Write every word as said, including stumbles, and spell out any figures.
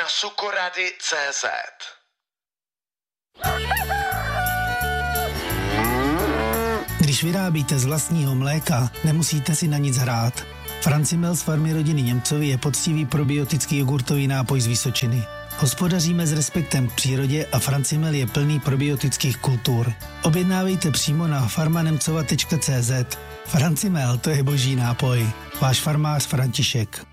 na sukorady tečka cé zet. Když vyrábíte z vlastního mléka, nemusíte si na nic hrát. Francimel z farmy rodiny Němcovi je poctivý probiotický jogurtový nápoj z Vysočiny. Hospodaříme s respektem k přírodě a Francimel je plný probiotických kultur. Objednávejte přímo na farmanemcova tečka cé zet. Francimel, to je boží nápoj. Váš farmář František.